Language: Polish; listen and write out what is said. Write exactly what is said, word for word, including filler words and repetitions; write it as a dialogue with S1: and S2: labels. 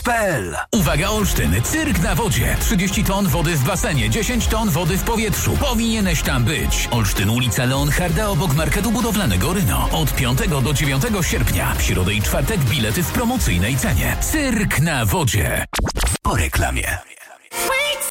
S1: kropka p l.
S2: Uwaga Olsztyn, cyrk na wodzie. trzydzieści ton wody w basenie, dziesięć ton wody w powietrzu. Powinieneś tam być. Olsztyn, ulica Leonharda obok marketu budowlanego Ryno. Od piątego do dziewiątego sierpnia. W środę i czwartek bilety w promocyjnej cenie. Cyrk na wodzie.
S1: Po reklamie.